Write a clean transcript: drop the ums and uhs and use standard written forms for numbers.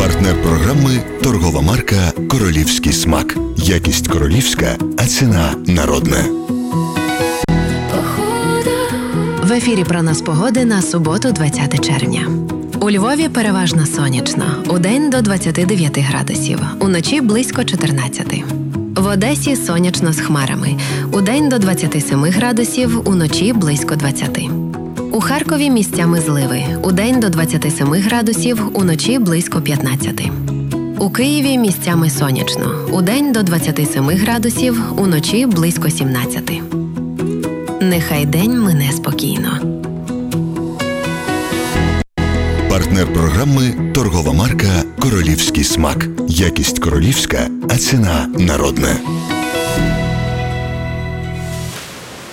Партнер програми – торгова марка «Королівський смак». Якість королівська, а ціна народна. В ефірі «Про нас погоди» на суботу, 20 червня. У Львові переважно сонячно. Удень до 29 градусів. Уночі близько 14. В Одесі сонячно з хмарами. Удень до 27 градусів, уночі близько 20. У Харкові місцями зливи. Удень до 27 градусів, уночі близько 15. У Києві місцями сонячно. Удень до 27 градусів, уночі близько 17. Нехай день мине спокійно. Партнер програми – торгова марка «Королівський смак». Якість королівська, а ціна народна.